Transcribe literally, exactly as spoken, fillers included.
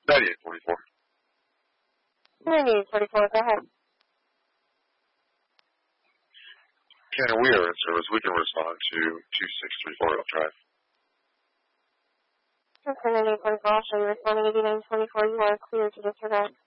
ninety-eight forty-four. ninety-eight forty-four, go ahead. Ken, we are in service. We can respond to two six three four Elk Drive. Okay, ninety-eight forty-four, I'll show you responding eighty-nine twenty-four. You are clear to disregard.